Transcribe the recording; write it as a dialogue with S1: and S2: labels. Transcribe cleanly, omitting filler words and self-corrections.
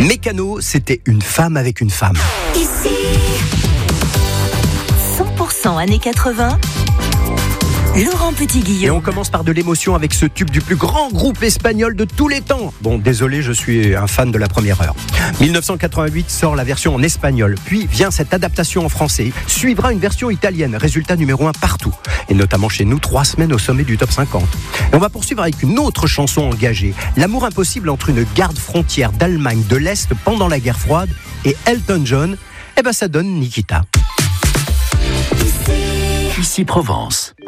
S1: Mécano, c'était une femme avec une femme.
S2: Ici 100% années 80. Laurent
S1: Et
S2: Petit-Guillaume.
S1: on commence par de l'émotion avec ce tube du plus grand groupe espagnol de tous les temps. Bon, désolé, je suis un fan de la première heure. 1988 sort la version en espagnol, puis vient cette adaptation en français. Suivra une version italienne, résultat numéro 1 partout. Et notamment chez nous, 3 semaines au sommet du top 50. Et on va poursuivre avec une autre chanson engagée. L'amour impossible entre une garde frontière d'Allemagne de l'Est pendant la guerre froide et Elton John. Eh ben ça donne Nikita.
S3: Ici Provence.